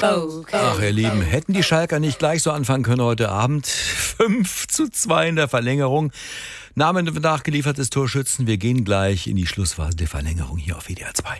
Ach, ihr Lieben, hätten die Schalker nicht gleich so anfangen können heute Abend? 5:2 in der Verlängerung. Name nachgeliefertes Torschützen. Wir gehen gleich in die Schlussphase der Verlängerung hier auf WDR 2.